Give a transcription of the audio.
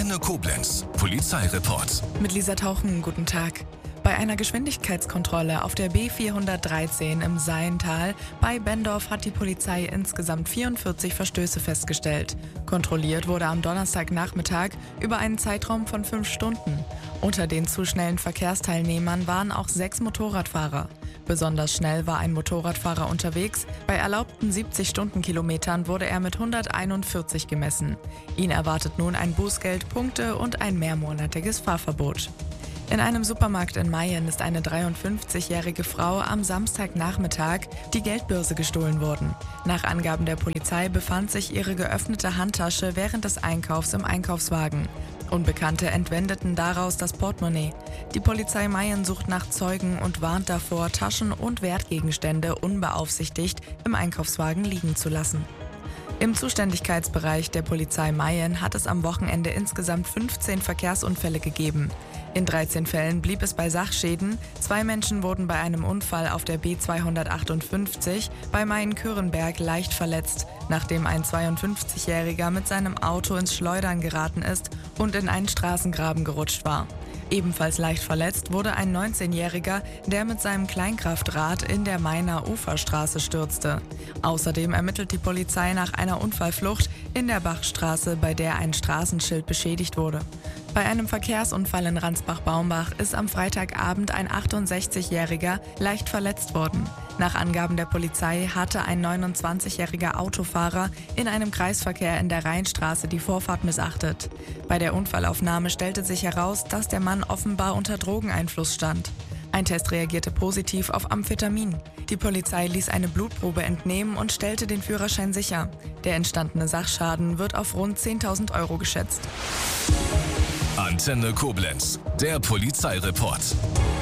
Antenne Koblenz, Polizeireport. Mit Lisa Tauchen, guten Tag. Bei einer Geschwindigkeitskontrolle auf der B413 im Seiental bei Bendorf hat die Polizei insgesamt 44 Verstöße festgestellt. Kontrolliert wurde am Donnerstagnachmittag über einen Zeitraum von 5 Stunden. Unter den zu schnellen Verkehrsteilnehmern waren auch 6 Motorradfahrer. Besonders schnell war ein Motorradfahrer unterwegs. Bei erlaubten 70 Stundenkilometern wurde er mit 141 gemessen. Ihn erwartet nun ein Bußgeld, Punkte und ein mehrmonatiges Fahrverbot. In einem Supermarkt in Mayen ist eine 53-jährige Frau am Samstagnachmittag die Geldbörse gestohlen worden. Nach Angaben der Polizei befand sich ihre geöffnete Handtasche während des Einkaufs im Einkaufswagen. Unbekannte entwendeten daraus das Portemonnaie. Die Polizei Mayen sucht nach Zeugen und warnt davor, Taschen und Wertgegenstände unbeaufsichtigt im Einkaufswagen liegen zu lassen. Im Zuständigkeitsbereich der Polizei Mayen hat es am Wochenende insgesamt 15 Verkehrsunfälle gegeben. In 13 Fällen blieb es bei Sachschäden. 2 Menschen wurden bei einem Unfall auf der B258 bei Mayen-Körenberg leicht verletzt, nachdem ein 52-Jähriger mit seinem Auto ins Schleudern geraten ist und in einen Straßengraben gerutscht war. Ebenfalls leicht verletzt wurde ein 19-Jähriger, der mit seinem Kleinkraftrad in der Mainer Uferstraße stürzte. Außerdem ermittelt die Polizei nach einer Unfallflucht in der Bachstraße, bei der ein Straßenschild beschädigt wurde. Bei einem Verkehrsunfall in Ransbach-Baumbach ist am Freitagabend ein 68-Jähriger leicht verletzt worden. Nach Angaben der Polizei hatte ein 29-jähriger Autofahrer in einem Kreisverkehr in der Rheinstraße die Vorfahrt missachtet. Bei der Unfallaufnahme stellte sich heraus, dass der Mann offenbar unter Drogeneinfluss stand. Ein Test reagierte positiv auf Amphetamin. Die Polizei ließ eine Blutprobe entnehmen und stellte den Führerschein sicher. Der entstandene Sachschaden wird auf rund 10.000 € geschätzt. Antenne Koblenz, der Polizeireport.